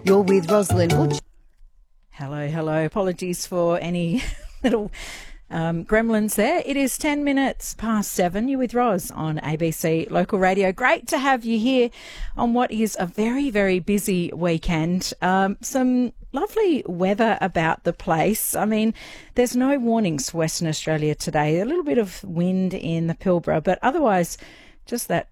You're with Rosalind Butcher. Hello. Apologies for any little gremlins there. It is 10 minutes past 7. You're with Ros on ABC Local Radio. Great to have you here on what is a very, very busy weekend. Some lovely weather about the place. I mean, there's no warnings for Western Australia today. A little bit of wind in the Pilbara, but otherwise just that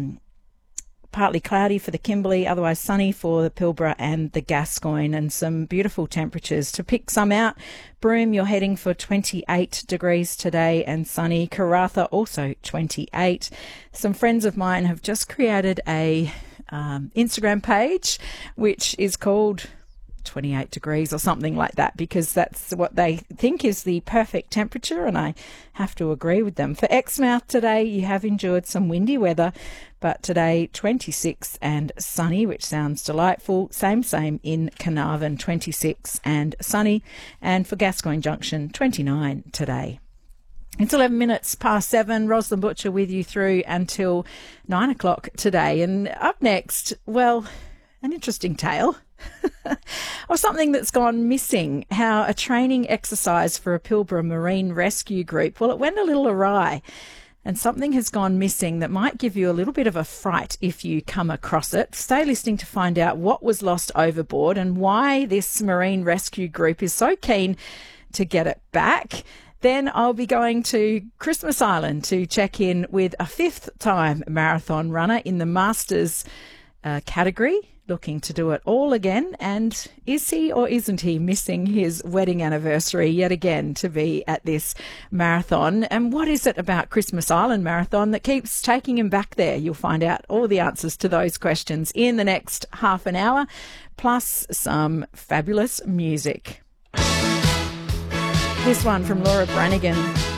partly cloudy for the Kimberley, otherwise sunny for the Pilbara and the Gascoyne, and some beautiful temperatures. To pick some out, Broome, you're heading for 28 degrees today and sunny. Karratha also 28. Some friends of mine have just created a Instagram page which is called 28 degrees or something like that, because that's what they think is the perfect temperature, and I have to agree with them. For Exmouth today, you have endured some windy weather, but today 26 and sunny, which sounds delightful. Same in Carnarvon, 26 and sunny. And for Gascoyne Junction, 29 today. It's 11 minutes past 7. Rosalind Butcher with you through until 9 o'clock today. And up next, well, an interesting tale of something that's gone missing. How a training exercise for a Pilbara Marine Rescue Group, well, it went a little awry. And something has gone missing that might give you a little bit of a fright if you come across it. Stay listening to find out what was lost overboard and why this Marine Rescue Group is so keen to get it back. Then I'll be going to Christmas Island to check in with a fifth-time marathon runner in the Masters category, looking to do it all again. And is he or isn't he missing his wedding anniversary yet again to be at this marathon? And what is it about Christmas Island Marathon that keeps taking him back there? You'll find out all the answers to those questions in the next half an hour, plus some fabulous music. This one from Laura Branigan.